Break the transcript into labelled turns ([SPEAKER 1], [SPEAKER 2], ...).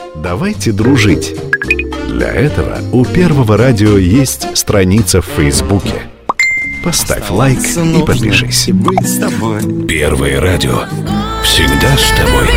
[SPEAKER 1] Давайте дружить. Для этого у Первого радио есть страница в Фейсбуке. Поставь лайк и подпишись.
[SPEAKER 2] Быть с тобой.
[SPEAKER 1] Первое радио. Всегда с тобой.